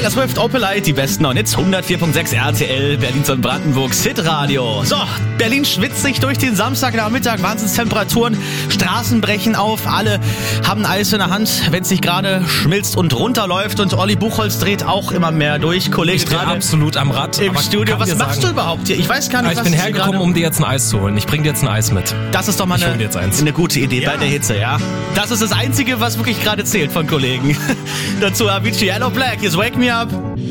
Taylor Swift, Opelite, die besten neuen Hits, 104.6 RTL, Berlins und Brandenburgs Hitradio. So, Berlin schwitzt sich durch den Samstagnachmittag, Wahnsinnstemperaturen, Straßen brechen auf, alle haben Eis in der Hand, wenn es nicht gerade schmilzt und runterläuft. Und Olli Buchholz dreht auch immer mehr durch. Kollege, ich drehe absolut am Rad im Studio. Was machst du überhaupt hier? Ich weiß gar nicht, was ich bin hergekommen, um dir jetzt ein Eis zu holen. Ich bring dir jetzt ein Eis mit. Das ist doch mal eine gute Idee bei der Hitze, ja. Das ist das Einzige, was wirklich gerade zählt von Kollegen. Dazu Avicii, Yellow Black, jetzt Wake Me Up.